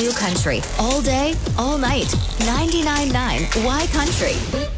new country. All day, all night. 99.9 Y Country.